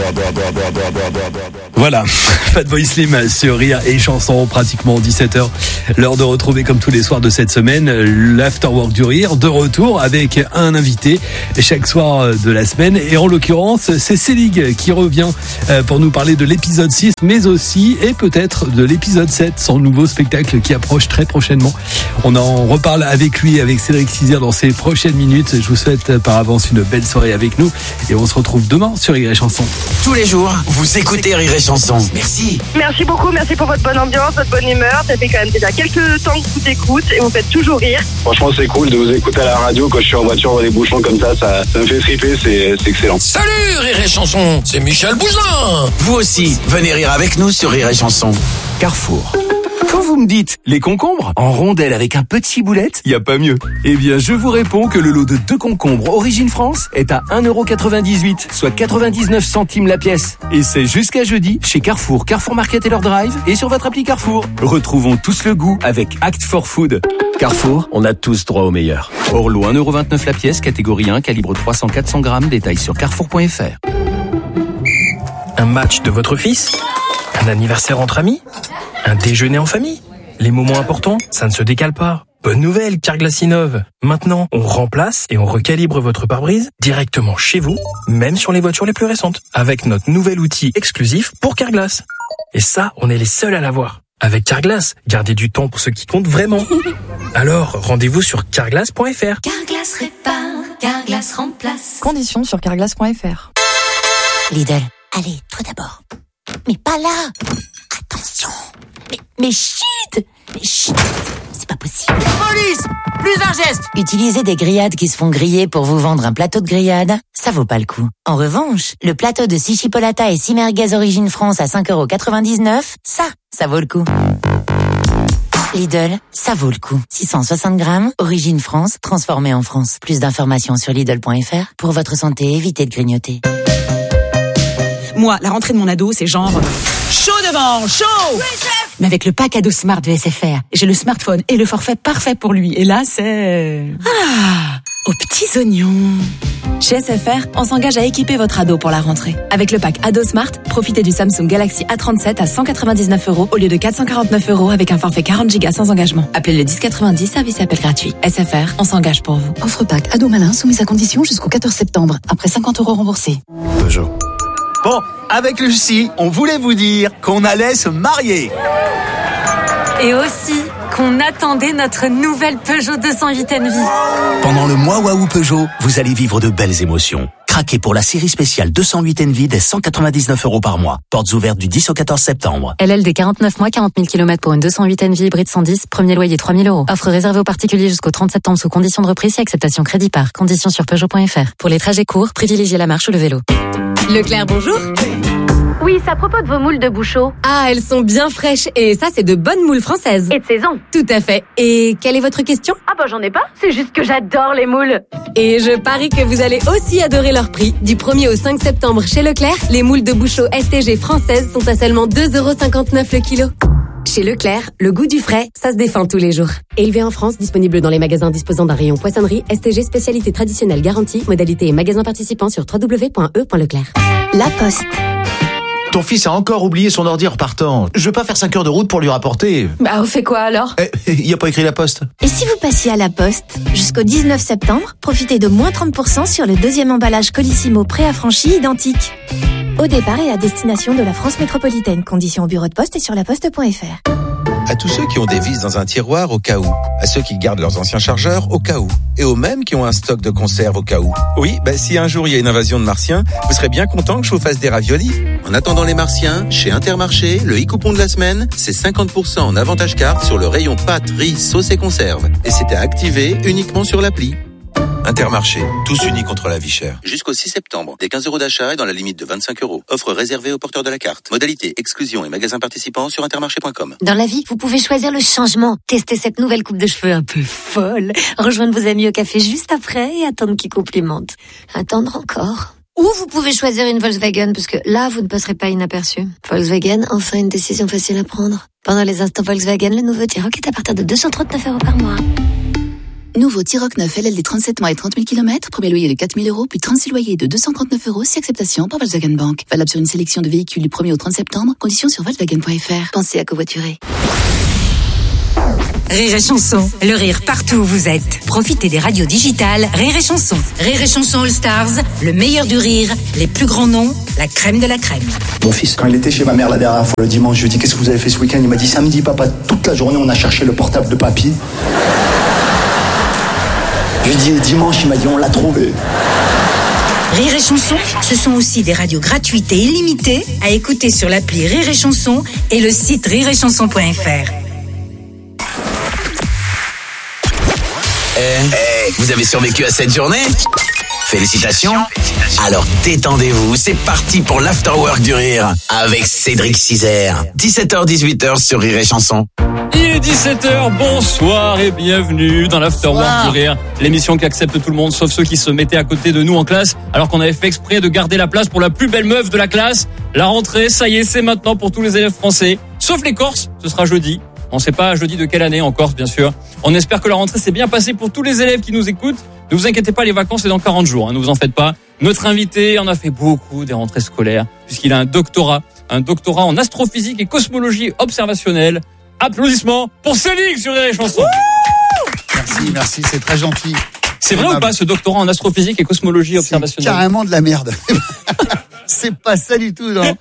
Voilà, Fatboy Slim sur Rire et Chanson, pratiquement 17h. L'heure de retrouver comme tous les soirs de cette semaine l'Afterwork du Rire, de retour avec un invité chaque soir de la semaine. Et en l'occurrence, c'est Selig qui revient pour nous parler de l'épisode 6, mais aussi et peut-être de l'épisode 7, son nouveau spectacle qui approche très prochainement. On en reparle avec lui, avec Cédric Cizière dans ces prochaines minutes. Je vous souhaite par avance une belle soirée avec nous et on se retrouve demain sur Rire et Chanson. Tous les jours, vous écoutez Rire et Chanson. Merci. Merci beaucoup, merci pour votre bonne ambiance, votre bonne humeur. Ça fait quand même déjà quelques temps que je vous écoute et vous faites toujours rire. Franchement, c'est cool de vous écouter à la radio quand je suis en voiture dans les bouchons comme ça me fait triper, c'est excellent. Salut Rire et Chanson, c'est Michel Bougelin. Vous aussi, venez rire avec nous sur Rire et Chanson. Carrefour. Quand vous me dites les concombres en rondelles avec un petit boulette, y a pas mieux. Eh bien, je vous réponds que le lot de 2 concombres Origine France est à 1,98€, soit 99 centimes la pièce. Et c'est jusqu'à jeudi chez Carrefour, Carrefour Market et leur drive et sur votre appli Carrefour. Retrouvons tous le goût avec Act for Food. Carrefour, on a tous droit au meilleur. Orlo 1,29€ la pièce, catégorie 1, calibre 300-400 grammes, détails sur carrefour.fr. Un match de votre fils ? Un anniversaire entre amis ? Un déjeuner en famille ? Les moments importants, ça ne se décale pas. Bonne nouvelle, Carglass innove. Maintenant, on remplace et on recalibre votre pare-brise directement chez vous, même sur les voitures les plus récentes, avec notre nouvel outil exclusif pour Carglass. Et ça, on est les seuls à l'avoir. Avec Carglass, gardez du temps pour ce qui compte vraiment. Alors, rendez-vous sur carglass.fr. Carglass répare, Carglass remplace. Conditions sur carglass.fr. Lidl, allez, toi d'abord. Mais pas là. Attention. Mais chut. C'est pas possible. Police, plus un geste. Utiliser des grillades qui se font griller pour vous vendre un plateau de grillade, ça vaut pas le coup. En revanche, le plateau de 6 chipolata et 6 merguez Origine France à 5,99€, ça vaut le coup. Lidl, ça vaut le coup. 660 grammes, Origine France, transformé en France. Plus d'informations sur Lidl.fr. Pour votre santé, évitez de grignoter. Moi, la rentrée de mon ado, c'est genre chaud devant, chaud. Oui, mais avec le pack ado Smart de SFR, j'ai le smartphone et le forfait parfait pour lui. Et là, c'est aux petits oignons. Chez SFR, on s'engage à équiper votre ado pour la rentrée. Avec le pack Ado Smart, profitez du Samsung Galaxy A37 à 199€ au lieu de 449€ avec un forfait 40Go sans engagement. Appelez le 1090, service appel gratuit. SFR, on s'engage pour vous. Offre pack ado malin soumise à condition jusqu'au 14 septembre. Après 50€ remboursés. Peugeot. Bon, avec Lucie, on voulait vous dire qu'on allait se marier. Et aussi qu'on attendait notre nouvelle Peugeot 208 Envy. Pendant le mois Waouh Peugeot, vous allez vivre de belles émotions. Craquez pour la série spéciale 208 Envy dès 199€ par mois. Portes ouvertes du 10 au 14 septembre. LLD 49 mois, 40 000 km pour une 208 Envy hybride 110, premier loyer 3 000€. Offre réservée aux particuliers jusqu'au 30 septembre sous conditions de reprise et acceptation crédit par. Conditions sur Peugeot.fr. Pour les trajets courts, privilégiez la marche ou le vélo. Leclerc, bonjour. Oui, c'est à propos de vos moules de Bouchot. Ah, elles sont bien fraîches et ça, c'est de bonnes moules françaises. Et de saison. Tout à fait. Et quelle est votre question ? Ah bah j'en ai pas, c'est juste que j'adore les moules. Et je parie que vous allez aussi adorer leur prix. Du 1er au 5 septembre chez Leclerc, les moules de Bouchot STG françaises sont à seulement 2,59€ le kilo. Chez Leclerc, le goût du frais, ça se défend tous les jours. Élevé en France, disponible dans les magasins disposant d'un rayon poissonnerie, STG spécialité traditionnelle garantie, modalité et magasins participants sur www.e.leclerc. La Poste. Ton fils a encore oublié son ordi en repartant. Je veux pas faire 5 heures de route pour lui rapporter. Bah, on fait quoi alors ? Il y a pas écrit La Poste. Et si vous passiez à La Poste ? Jusqu'au 19 septembre, profitez de moins 30% sur le deuxième emballage Colissimo préaffranchi identique. Au départ et à destination de la France métropolitaine. Conditions au bureau de poste et sur laposte.fr. À tous ceux qui ont des vis dans un tiroir au cas où, à ceux qui gardent leurs anciens chargeurs au cas où, et aux mêmes qui ont un stock de conserve au cas où. Oui, si un jour il y a une invasion de martiens, vous serez bien content que je vous fasse des raviolis. En attendant les martiens, chez Intermarché, le e-coupon de la semaine, c'est 50% en avantage carte sur le rayon pâtes, riz, sauce et conserve. Et c'était activé uniquement sur l'appli. Intermarché, tous unis contre la vie chère. Jusqu'au 6 septembre, des 15€ d'achat et dans la limite de 25€. Offre réservée aux porteurs de la carte. Modalité, exclusion et magasins participants sur intermarché.com. Dans la vie, vous pouvez choisir le changement. Tester cette nouvelle coupe de cheveux un peu folle. Rejoindre vos amis au café juste après et attendre qu'ils complimentent. Attendre encore. Ou vous pouvez choisir une Volkswagen, parce que là, vous ne passerez pas inaperçu. Volkswagen, enfin une décision facile à prendre. Pendant les instants Volkswagen, le nouveau T-Roc est à partir de 239€ par mois. Nouveau T-Roc 9 LLD 37 mois et 30 000 km, premier loyer de 4 000 euros, puis 36 loyers de 239 euros, si acceptation par Volkswagen Bank. Valable sur une sélection de véhicules du 1er au 30 septembre, conditions sur Volkswagen.fr. Pensez à covoiturer. Rire et Chanson, le rire partout où vous êtes. Profitez des radios digitales Rire et Chanson. Rire et Chanson All Stars, le meilleur du rire, les plus grands noms, la crème de la crème. Mon fils, quand il était chez ma mère la dernière fois, le dimanche, je lui ai dit qu'est-ce que vous avez fait ce week-end? Il m'a dit samedi papa, toute la journée on a cherché le portable de papy. Je lui ai dit dimanche, il m'a dit on l'a trouvé. Rire et Chanson, ce sont aussi des radios gratuites et illimitées à écouter sur l'appli Rire et Chanson et le site rireetchanson.fr. Vous avez survécu à cette journée? Félicitations. Alors détendez-vous, c'est parti pour l'Afterwork du Rire avec Cédric Cizère. 17h-18h sur Rire et Chanson. Il est 17h, bonsoir et bienvenue dans l'Afterwork du Rire, l'émission qui accepte tout le monde sauf ceux qui se mettaient à côté de nous en classe alors qu'on avait fait exprès de garder la place pour la plus belle meuf de la classe. La rentrée, ça y est, c'est maintenant pour tous les élèves français, sauf les Corses, ce sera jeudi. On ne sait pas jeudi de quelle année en Corse, bien sûr. On espère que la rentrée s'est bien passée pour tous les élèves qui nous écoutent. Ne vous inquiétez pas, les vacances, c'est dans 40 jours, ne vous en faites pas. Notre invité en a fait beaucoup des rentrées scolaires, puisqu'il a un doctorat en astrophysique et cosmologie observationnelle. Applaudissements pour Céline sur les chansons. Merci, c'est très gentil. C'est vrai ou pas, ce doctorat en astrophysique et cosmologie observationnelle? C'est carrément de la merde. C'est pas ça du tout, non.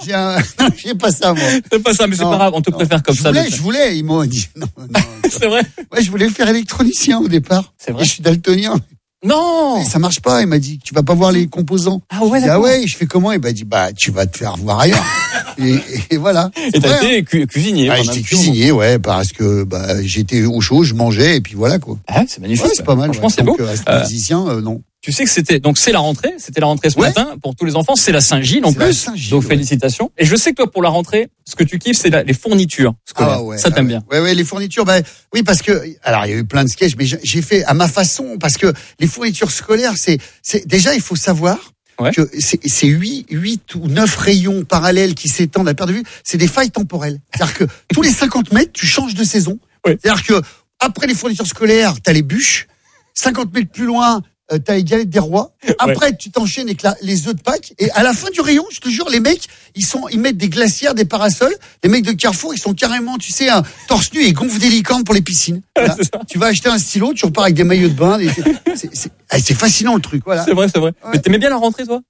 J'ai pas ça, moi. C'est pas ça, mais c'est pas grave, on te préfère comme ça. Je voulais, ils m'ont dit. Non. C'est vrai? Ouais, je voulais faire électronicien au départ. C'est vrai? Et je suis daltonien. Non! Mais ça marche pas, il m'a dit. Tu vas pas voir les composants. Ah ouais, d'accord. Ah ouais, je fais comment? Il m'a dit, tu vas te faire voir ailleurs. et voilà. Et t'as été cuisinier. J'étais cuisinier, ouais, parce que, j'étais au chaud, je mangeais, et puis voilà, quoi. Ah, c'est magnifique. Ouais, c'est pas mal. Franchement, c'est beau. Musicien, non. Tu sais que c'était la rentrée ce matin pour tous les enfants, c'est la Saint-Gilles en plus. Donc félicitations. Et je sais que toi pour la rentrée, ce que tu kiffes c'est les fournitures scolaires. Ah ouais, ça t'aime bien. Ouais, les fournitures oui parce que alors il y a eu plein de sketchs mais j'ai fait à ma façon parce que les fournitures scolaires c'est déjà il faut savoir que c'est 8 ou 9 rayons parallèles qui s'étendent à perte de vue, c'est des failles temporelles. C'est-à-dire que tous les 50 mètres, tu changes de saison. Ouais. C'est-à-dire que après les fournitures scolaires, t'as les bûches, 50 mètres plus loin, t'as les galettes des rois. Après, tu t'enchaînes avec les œufs de Pâques. Et à la fin du rayon, je te jure, les mecs, ils mettent des glacières, des parasols. Les mecs de Carrefour, ils sont carrément, tu sais, torse nu et gonflent des licornes pour les piscines. Voilà. Tu vas acheter un stylo, tu repars avec des maillots de bain. C'est fascinant le truc, voilà. C'est vrai. Ouais. Mais t'aimais bien la rentrée, toi?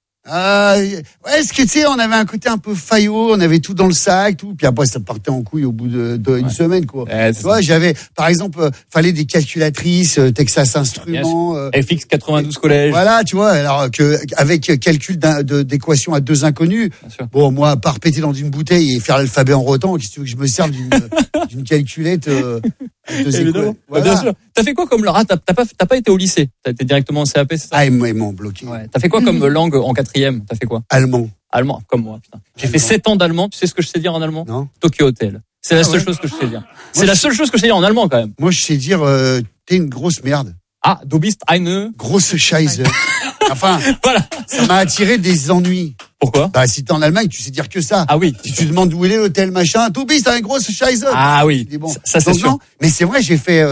Est-ce que tu sais, on avait un côté un peu faillot, on avait tout dans le sac, tout, puis après ça partait en couille au bout d'une semaine, quoi. Tu vois, j'avais, par exemple, fallait des calculatrices, Texas Instruments, FX 92 collège. Voilà, tu vois, alors que avec calcul d'équation à deux inconnus. Bon, moi, à part péter dans une bouteille et faire l'alphabet en rotant, qu'est-ce que tu veux que je me serve d'une calculette Évidemment. Voilà. Bien sûr. T'as fait quoi comme t'as pas été au lycée? T'as été directement en CAP, c'est ça? Ah, ils m'ont bloqué. Ouais. T'as fait quoi comme langue en 4e? T'as fait quoi? Allemand, comme moi, putain. J'ai fait 7 ans d'allemand. Tu sais ce que je sais dire en allemand? Non. Tokyo Hotel. C'est la seule chose que je sais dire. C'est la seule chose que je sais dire en allemand, quand même. Moi, je sais dire, t'es une grosse merde. Ah, du bist eine grosse Scheiße. Enfin, voilà. Ça m'a attiré des ennuis. Pourquoi? Si t'es en Allemagne, tu sais dire que ça. Ah oui. Si tu demandes où est l'hôtel, machin, du bist eine grosse Scheiße. Ah oui. Bon. Ça c'est sûr. Non, mais c'est vrai, j'ai fait,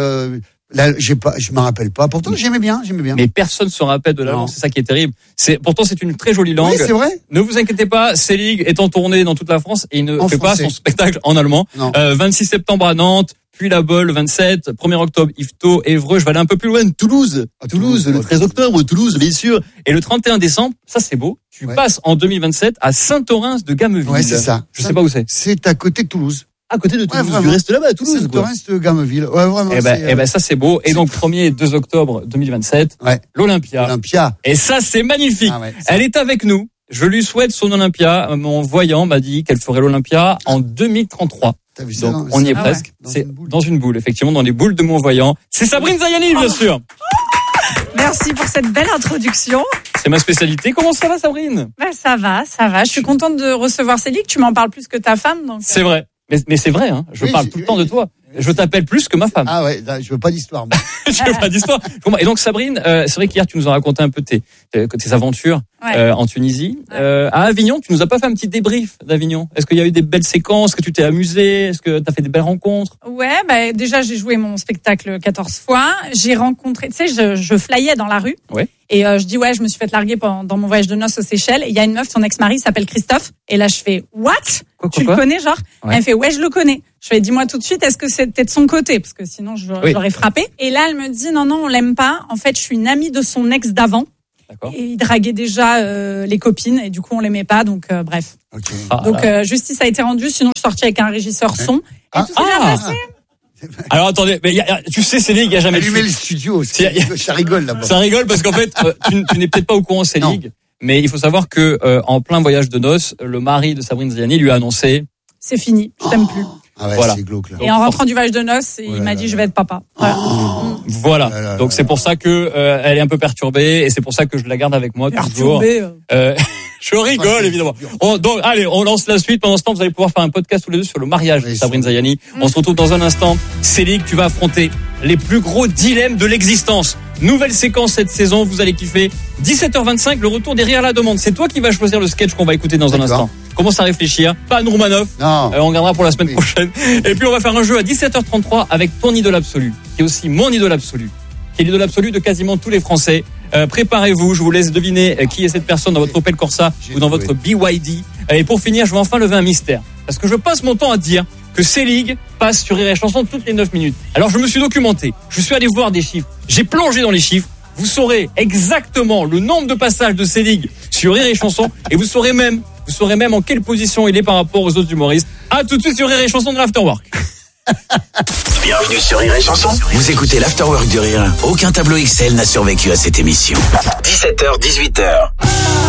je m'en rappelle pas. Pourtant, j'aimais bien. Mais personne se rappelle de l'allemand. C'est ça qui est terrible. Pourtant, c'est une très jolie langue. Oui, c'est vrai. Ne vous inquiétez pas, Selig est en tournée dans toute la France et il ne fait pas son spectacle en allemand. 26 septembre à Nantes, puis la Bolle, le 27, 1er octobre, Yvetot, Évreux, je vais aller un peu plus loin, Toulouse, le 13 octobre, Toulouse, bien sûr. Et le 31 décembre, ça c'est beau, tu passes en 2027 à Saint-Orens de Gameville. Ouais, c'est ça. Je sais pas où c'est. C'est à côté de Toulouse. À côté de Toulouse, tu restes là-bas à Toulouse. Saint-Orens de Gameville. Ouais, vraiment. Eh ben, ça c'est beau. Et donc 1er et 2 octobre 2027, l'Olympia. Et ça c'est magnifique. Elle est avec nous. Je lui souhaite son Olympia. Mon voyant m'a dit qu'elle ferait l'Olympia en 2033. T'as vu ça? Donc, on y est presque. C'est dans une boule, effectivement, dans les boules de mon voyant. C'est Sabrine Zayani, bien sûr. Merci pour cette belle introduction. C'est ma spécialité. Comment ça va, Sabrine? Ça va. Je suis contente de recevoir Céline. Tu m'en parles plus que ta femme. Donc... C'est vrai. Mais c'est vrai, hein. Je parle tout le temps de toi. Je t'appelle plus que ma femme. Ah ouais, je veux pas d'histoire. Moi. Je veux pas d'histoire. Et donc Sabrine, c'est vrai qu'hier tu nous as raconté un peu tes aventures en Tunisie. À Avignon, tu nous as pas fait un petit débrief d'Avignon. Est-ce qu'il y a eu des belles séquences, que tu t'es amusé, est-ce que tu as fait des belles rencontres? Ouais, déjà j'ai joué mon spectacle 14 fois. J'ai rencontré, tu sais, je flyais dans la rue. Ouais. Et je dis je me suis fait larguer dans mon voyage de noces aux Seychelles. Et il y a une meuf, son ex-mari s'appelle Christophe. Et là je fais what? Tu le connais genre? Ouais. Elle fait je le connais. Je fais dis-moi tout de suite, est-ce que c'était de son côté? Parce que sinon je l'aurais frappé. Et là elle me dit non, on l'aime pas. En fait je suis une amie de son ex d'avant. D'accord. Et il draguait déjà les copines et du coup on l'aimait pas. Donc bref. Okay. Donc justice a été rendue. Sinon je suis sortie avec un régisseur son. Et tout s'est bien passé. Alors attendez, mais tu sais Céline, il y a jamais allumé le studio, ça rigole là-bas. Ça rigole parce qu'en fait, tu n'es peut-être pas au courant Céline, mais il faut savoir que en plein voyage de noces, le mari de Sabrine Ziani lui a annoncé c'est fini, je t'aime plus. Ah ouais, voilà. C'est glauque là. Et en rentrant du voyage de noces, il m'a dit je vais être papa. Voilà. Donc c'est pour ça que elle est un peu perturbée et c'est pour ça que je la garde avec moi toujours. Je rigole évidemment. Donc allez, on lance la suite. Pendant ce temps, vous allez pouvoir faire un podcast tous les deux sur le mariage de Sabrine Ziani. On se retrouve dans un instant. Céline, tu vas affronter les plus gros dilemmes de l'existence. Nouvelle séquence cette saison, vous allez kiffer. 17h25, le retour des rires à la demande. C'est toi qui vas choisir le sketch qu'on va écouter dans un instant. Commence à réfléchir. Pas Nourmanov. On gardera pour la semaine prochaine. Et puis on va faire un jeu à 17h33 avec ton idole absolue, qui est aussi mon idole absolue, qui est l'idole absolue de quasiment tous les Français. Préparez-vous, je vous laisse deviner qui est cette personne dans votre Opel Corsa ou dans votre BYD. Et pour finir, je vais enfin lever un mystère. Parce que je passe mon temps à dire que C-League passe sur Rire et Chanson toutes les 9 minutes. Alors je me suis documenté, je suis allé voir des chiffres, j'ai plongé dans les chiffres. Vous saurez exactement le nombre de passages de C-League sur Rire et Chanson et vous saurez même en quelle position il est par rapport aux autres humoristes. À tout de suite sur Rire et Chanson de l'Afterwork. Bienvenue sur Rire et Chanson. Vous écoutez l'Afterwork du Rire. Aucun tableau Excel n'a survécu à cette émission. 17h, 18h.